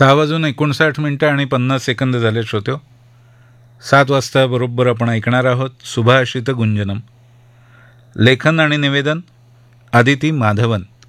6:59 आणि 50 सेकंद झाले श्रोत्यो. 7 वाजता बरोबर आपण ऐकणार आहोत सुभाषित गुंजनम. लेखन आणि निवेदन आदिती माधवन.